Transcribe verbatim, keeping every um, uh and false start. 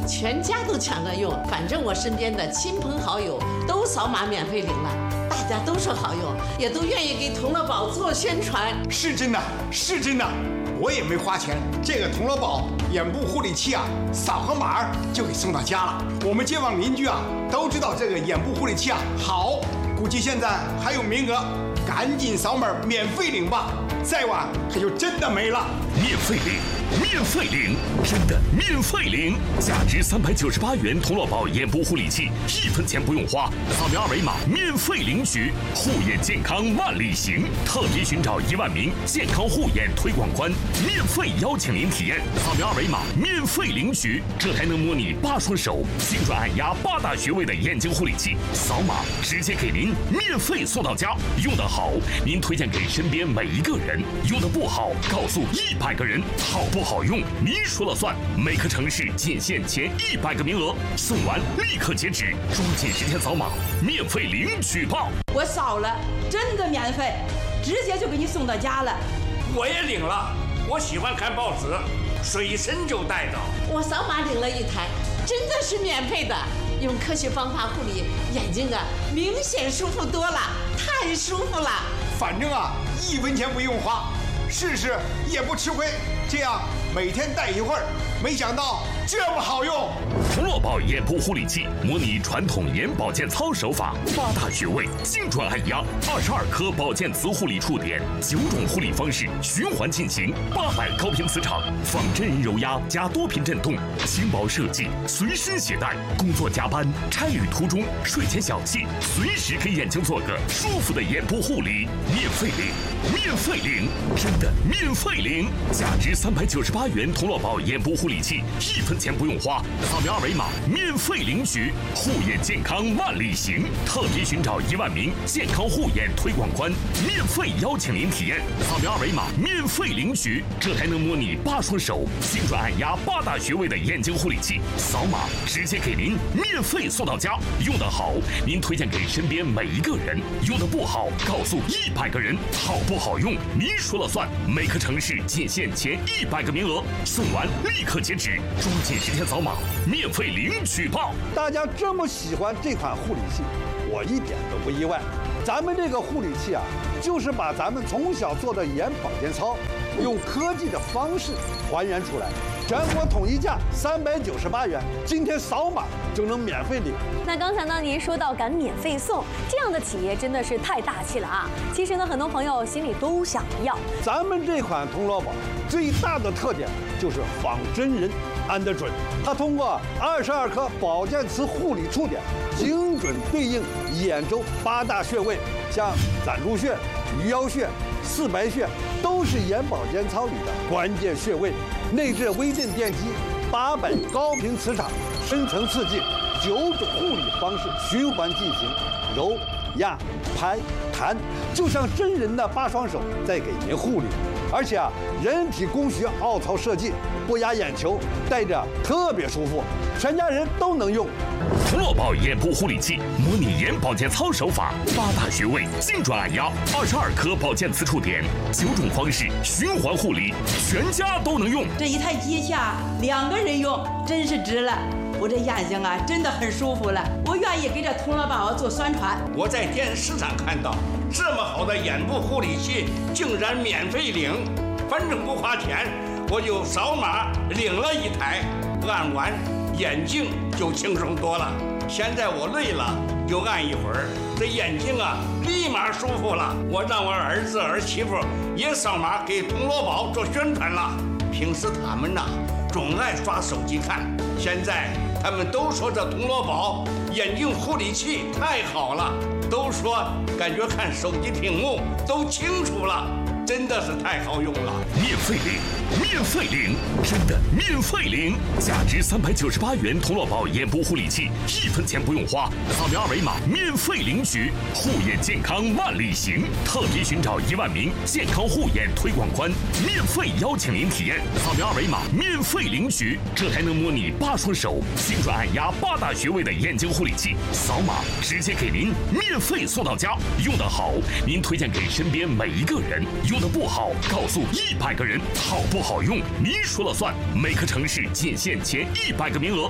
全家都抢着用。反正我身边的亲朋好友都扫码免费领了，大家都说好用，也都愿意给童乐宝做宣传。 是真的，是真的，我也没花钱。这个童乐宝眼部护理器啊，扫个码就给送到家了。我们街坊邻居啊都知道这个眼部护理器啊好，估计现在还有名额，赶紧扫码免费领吧，再晚可就真的没了。 免费领，免费领，真的免费领！价值三百九十八元童乐宝眼部护理器，一分钱不用花，扫描二维码免费领取。护眼健康万里行，特别寻找一万名健康护眼推广官，免费邀请您体验。扫描二维码免费领取，这台能模拟八双手、精准按压八大穴位的眼睛护理器，扫码直接给您免费送到家。用得好，您推荐给身边每一个人；用得不好，告诉一百个人。好不好用，您说了算。每个城市仅限前一百个名额，送完立刻截止，抓紧时间扫码，免费领取吧！ 我扫了，真的免费，直接就给你送到家了。 我也领了，我喜欢看报纸，随身就带着。 我扫码领了一台，真的是免费的。用科学方法护理眼睛啊，明显舒服多了，太舒服了。 反正啊，一分钱不用花，试试也不吃亏。这样每天戴一会儿，没想到这么好用。 童乐宝眼部护理器模拟传统眼保健操手法，八大穴位精准按压，二十二颗保健磁护理触点，九种护理方式循环进行，八百高频磁场，仿真人揉压加多频震动，轻薄设计，随身携带，工作加班、差旅途中、睡前小憩，随时给眼睛做个舒服的眼部护理，免费领，免费领，真的免费领，价值三百九十八元童乐宝眼部护理器，一分钱不用花，扫描二维码免费领取。护眼健康万里行，特别寻找一万名健康护眼推广官，免费邀请您体验。扫描二维码免费领取，这台能模拟八双手、精准按压八大穴位的眼睛护理器，扫码直接给您免费送到家。用得好，您推荐给身边每一个人；用得不好，告诉一百个人。好不好用，您说了算。每个城市仅限前一百个名额，送完立刻截止，抓紧时间扫码，免费领取吧！ 大家这么喜欢这款护理器，我一点都不意外。咱们这个护理器啊，就是把咱们从小做的眼保健操，用科技的方式还原出来。全国统一价三百九十八元，今天扫码就能免费领。 那刚才呢，您说到敢免费送，这样的企业真的是太大气了啊！其实呢，很多朋友心里都想要。 咱们这款童乐宝最大的特点就是仿真人按得准，它通过二十二颗保健磁护理触点，精准对应眼周八大穴位，像攒竹穴、鱼腰穴、四白穴，都是眼保健操里的关键穴位。内置微震电机，八百高频磁场，深层刺激，九种护理方式循环进行，揉、压、拍、弹，就像真人的八双手在给您护理。而且啊，人体工学凹槽设计，不压眼球，戴着特别舒服，全家人都能用。 童乐宝眼部护理器模拟眼保健操手法，八大穴位精准按压，二十二颗保健磁触点，九种方式循环护理，全家都能用。 这一台机器啊，两个人用真是值了。我这眼睛啊，真的很舒服了，我愿意给这童乐宝做宣传。 我在电视上看到这么好的眼部护理器，竟然免费领，反正不花钱，我就扫码领了一台，按完眼睛就轻松多了。现在我累了，就按一会儿，这眼睛啊立马舒服了。我让我儿子儿媳妇也扫码给童乐宝做宣传了。平时他们呐总爱刷手机看，现在他们都说这童乐宝眼睛护理器太好了，都说感觉看手机屏幕都清楚了，真的是太好用了。 免费领，免费领，真的免费领！价值三百九十八元童乐宝眼部护理器，一分钱不用花，扫描二维码免费领取。护眼健康万里行，特别寻找一万名健康护眼推广官，免费邀请您体验。扫描二维码免费领取，这台能模拟八双手、精准按压八大穴位的眼睛护理器，扫码直接给您免费送到家。用得好，您推荐给身边每一个人；用得不好，告诉一百个人。好不好用，您说了算。每个城市仅限前一百个名额。